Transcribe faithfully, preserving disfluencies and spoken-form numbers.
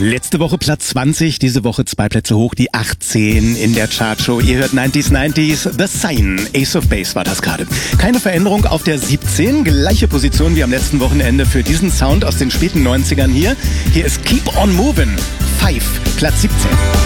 Letzte Woche Platz zwanzig, diese Woche zwei Plätze hoch, die achtzehn in der Chartshow. Ihr hört neunziger, neunziger, The Sign, Ace of Base war das gerade. Keine Veränderung auf der siebzehn, gleiche Position wie am letzten Wochenende für diesen Sound aus den späten neunzigern hier. Hier ist Keep on Movin', Five, Platz siebzehn.